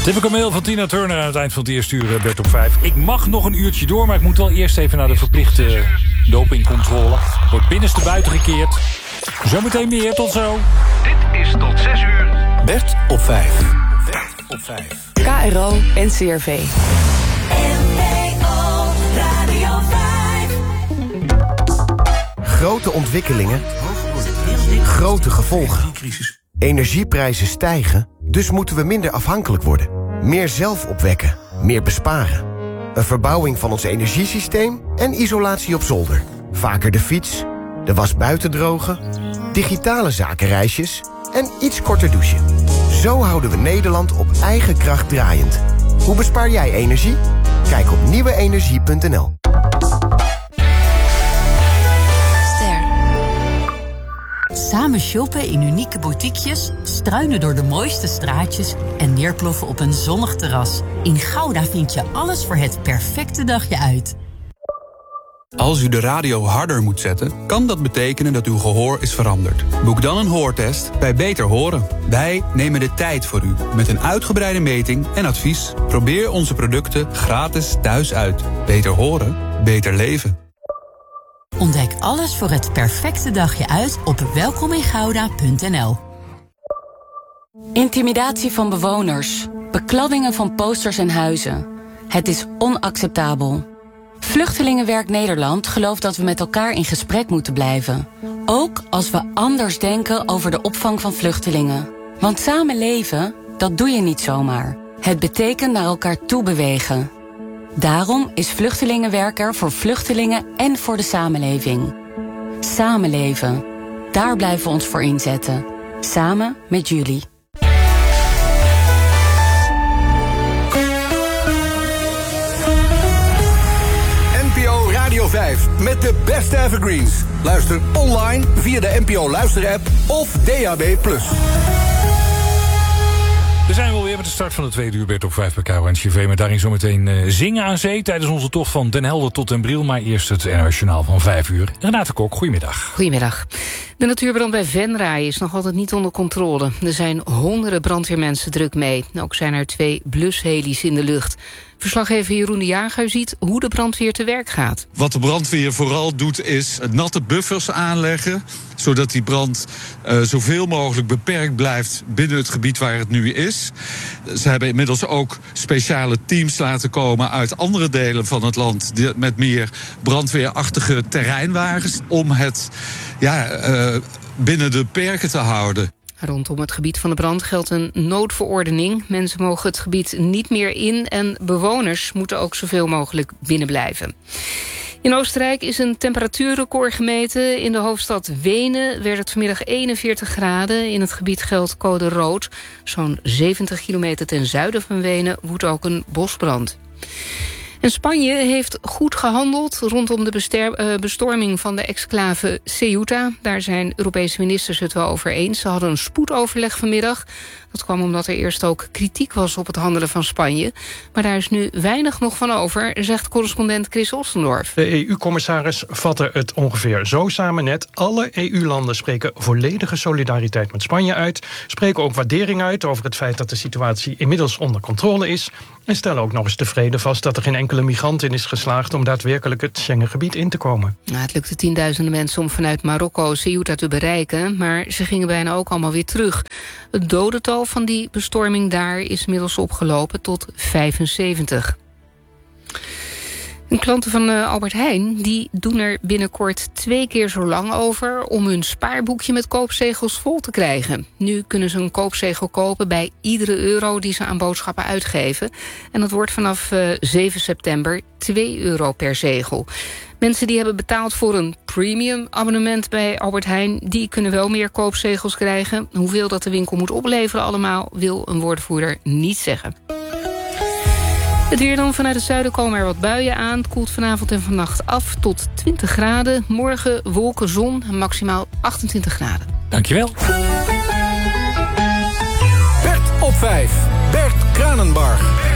Typical mail van Tina Turner aan het eind van het eerste uur, Bert op 5. Ik mag nog een uurtje door, maar ik moet wel eerst even naar de verplichte dopingcontrole. Wordt binnenste buiten gekeerd. Zometeen meer, tot zo. Dit is tot 6 uur. Bert op 5. Bert op 5. KRO NCRV. Radio 5. Grote ontwikkelingen, grote gevolgen. Energieprijzen stijgen, dus moeten we minder afhankelijk worden. Meer zelf opwekken, meer besparen. Een verbouwing van ons energiesysteem en isolatie op zolder. Vaker de fiets, de was buiten drogen, digitale zakenreisjes en iets korter douchen. Zo houden we Nederland op eigen kracht draaiend. Hoe bespaar jij energie? Kijk op nieuweenergie.nl. Samen shoppen in unieke boutiquejes, struinen door de mooiste straatjes en neerploffen op een zonnig terras. In Gouda vind je alles voor het perfecte dagje uit. Als u de radio harder moet zetten, kan dat betekenen dat uw gehoor is veranderd. Boek dan een hoortest bij Beter Horen. Wij nemen de tijd voor u met een uitgebreide meting en advies. Probeer onze producten gratis thuis uit. Beter horen, beter leven. Ontdek alles voor het perfecte dagje uit op welkomingouda.nl. Intimidatie van bewoners. Bekladdingen van posters en huizen. Het is onacceptabel. Vluchtelingenwerk Nederland gelooft dat we met elkaar in gesprek moeten blijven. Ook als we anders denken over de opvang van vluchtelingen. Want samen leven, dat doe je niet zomaar. Het betekent naar elkaar toe bewegen. Daarom is Vluchtelingenwerk er voor vluchtelingen en voor de samenleving. Samenleven. Daar blijven we ons voor inzetten. Samen met jullie. NPO Radio 5 met de beste evergreens. Luister online via de NPO Luister-app of DAB+. We zijn wel weer met de start van de tweede uur, Bert op 5 bij KRO NCRV. Met daarin zometeen zingen aan zee tijdens onze tocht van Den Helder tot Den Briel. Maar eerst het NOS Journaal van 5 uur. Renate Kok, goedemiddag. Goedemiddag. De natuurbrand bij Venray is nog altijd niet onder controle. Er zijn honderden brandweermensen druk mee. Ook zijn er 2 blusheli's in de lucht. Verslaggever Jeroen de Jager ziet hoe de brandweer te werk gaat. Wat de brandweer vooral doet is natte buffers aanleggen, zodat die brand zoveel mogelijk beperkt blijft binnen het gebied waar het nu is. Ze hebben inmiddels ook speciale teams laten komen uit andere delen van het land met meer brandweerachtige terreinwagens om het binnen de perken te houden. Rondom het gebied van de brand geldt een noodverordening. Mensen mogen het gebied niet meer in en bewoners moeten ook zoveel mogelijk binnenblijven. In Oostenrijk is een temperatuurrecord gemeten. In de hoofdstad Wenen werd het vanmiddag 41 graden. In het gebied geldt code rood. Zo'n 70 kilometer ten zuiden van Wenen woedt ook een bosbrand. En Spanje heeft goed gehandeld rondom de bestorming van de exclave Ceuta. Daar zijn Europese ministers het wel over eens. Ze hadden een spoedoverleg vanmiddag. Dat kwam omdat er eerst ook kritiek was op het handelen van Spanje. Maar daar is nu weinig nog van over, zegt correspondent Chris Ostendorf. De EU-commissaris vatte het ongeveer zo samen net. Alle EU-landen spreken volledige solidariteit met Spanje uit. Spreken ook waardering uit over het feit dat de situatie inmiddels onder controle is. En stellen ook nog eens tevreden vast dat er geen enkele migrant in is geslaagd om daadwerkelijk het Schengengebied in te komen. Het lukte tienduizenden mensen om vanuit Marokko Ceuta te bereiken, maar ze gingen bijna ook allemaal weer terug. Het dodental van die bestorming daar is inmiddels opgelopen tot 75. En klanten van Albert Heijn die doen er binnenkort 2 keer zo lang over om hun spaarboekje met koopzegels vol te krijgen. Nu kunnen ze een koopzegel kopen bij iedere euro die ze aan boodschappen uitgeven. En dat wordt vanaf 7 september 2 euro per zegel. Mensen die hebben betaald voor een premium abonnement bij Albert Heijn, die kunnen wel meer koopzegels krijgen. Hoeveel dat de winkel moet opleveren allemaal, wil een woordvoerder niet zeggen. Het weer dan. Vanuit het zuiden komen er wat buien aan. Het koelt vanavond en vannacht af tot 20 graden. Morgen wolken, zon en maximaal 28 graden. Dankjewel. Bert op 5. Bert Kranenbarg.